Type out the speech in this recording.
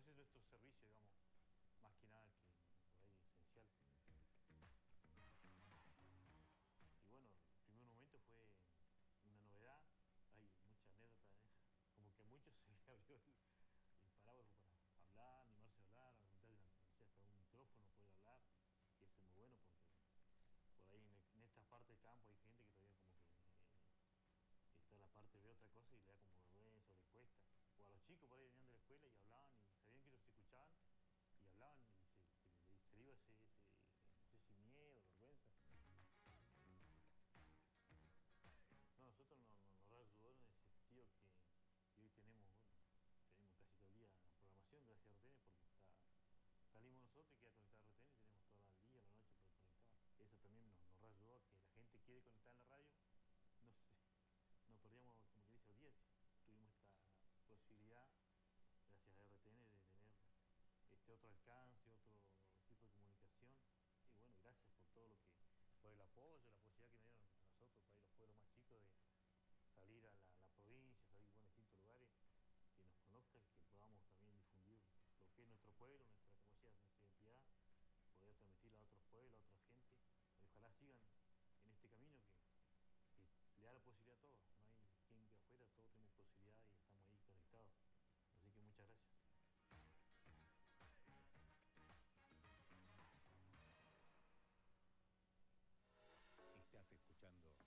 ese es nuestro servicio, digamos, más que nada que por ahí esencial. Y bueno, el primer momento fue una novedad, hay muchas anécdotas en eso, como que a muchos se le abrió el paraguas para hablar, animarse a hablar, a preguntar hasta un micrófono, poder hablar, y eso es muy bueno porque por ahí en esta parte del campo hay gente que todavía como que está en la parte de otra cosa y le da como vergüenza o le cuesta. O a los chicos por ahí venían de la escuela y hablaban y sabían que ellos se escuchaban y hablaban y se le iba no sé si miedo, vergüenza. No, nosotros nos ayudó en el sentido que hoy tenemos, bueno, tenemos casi todo el día programación gracias a RTN porque salimos nosotros y queda conectado a RTN y tenemos todo el día, la noche conectado. Eso también nos ayudó a que la gente quede conectada en la radio. No sé, no perdíamos, como que dice, audiencia. Tuvimos esta posibilidad, gracias a RTN, de tener este otro alcance, otro tipo de comunicación. Y bueno, gracias por todo lo que, por el apoyo, la posibilidad que nos dieron a nosotros, para ir a los pueblos más chicos, de salir a la provincia, salir bueno, a distintos lugares, que nos conozcan, que podamos también difundir lo que es nuestro pueblo, nuestra, como decía, nuestra identidad, poder transmitirla a otros pueblos, a otra gente. Y ojalá sigan en este camino que le da la posibilidad a todos. No hay quien que afuera, todos tenemos posibilidad y estamos ahí conectados. Así que muchas gracias. Estás escuchando